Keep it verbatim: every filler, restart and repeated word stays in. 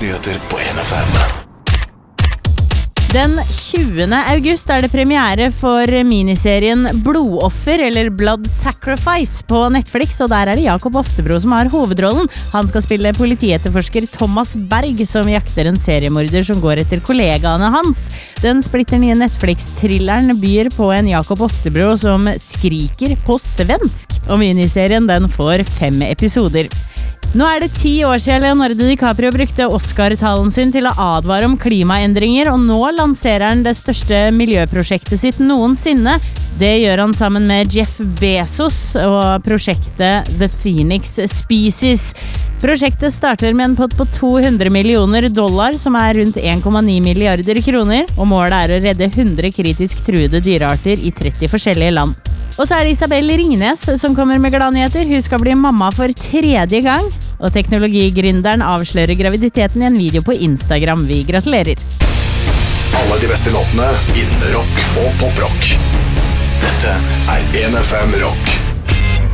Nyheter på N F M. Den tjuende august er det premiere for miniserien Blodoffer, eller Blood Sacrifice, på Netflix, og der er det Jakob Oftebro som har hovedrollen. Han skal spille politietterforsker Thomas Berg, som jakter en seriemorder som går etter kollegaene hans. Den splitter nye Netflix-thrilleren byr på en Jakob Oftebro som skriker på svensk, og miniserien den får fem episoder. Nå er det ti år siden Leonardo DiCaprio brukte Oscar-talen sin til å advare om klimaendringer, og nå lanserer han det største miljøprosjektet sitt noensinne. Det gjør han sammen med Jeff Bezos og prosjektet The Phoenix Species. Prosjektet starter med en pott på to hundre millioner dollar, som er rundt en komma ni milliarder kroner, og målet er å redde hundre kritisk truede dyrearter i tretti forskjellige land. Og så er det Isabel Ringnes som kommer med gladnyheter. Hun skal bli mamma for tredje gang, og teknologigründeren avslører graviditeten i en video på Instagram. Vi gratulerer. Alle de beste låtene innen rock og poprock. Dette er N F M Rock.